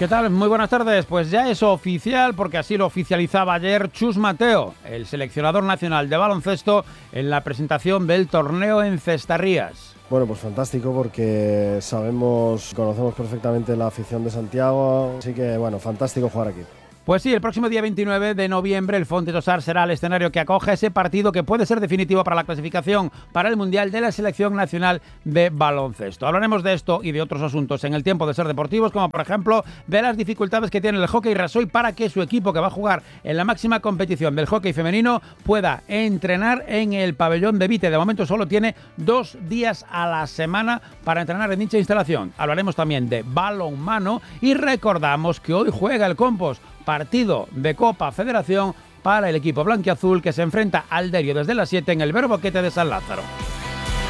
¿Qué tal? Muy buenas tardes. Pues ya es oficial, porque así lo oficializaba ayer Chus Mateo, el seleccionador nacional de baloncesto, en la presentación del torneo en Cestarrías. Bueno, pues fantástico, porque conocemos perfectamente la afición de Santiago, así que bueno, fantástico jugar aquí. Pues sí, el próximo día 29 de noviembre el Fonte Tosar será el escenario que acoge ese partido que puede ser definitivo para la clasificación para el Mundial de la Selección Nacional de Baloncesto. Hablaremos de esto y de otros asuntos en el tiempo de Ser Deportivos, como por ejemplo de las dificultades que tiene el Hockey Rasoy para que su equipo, que va a jugar en la máxima competición del hockey femenino, pueda entrenar en el pabellón de Vite. De momento solo tiene 2 días a la semana para entrenar en dicha instalación. Hablaremos también de balonmano y recordamos que hoy juega el Compos, partido de Copa Federación para el equipo blanquiazul, que se enfrenta al Derio desde las 7 en el Verboquete de San Lázaro.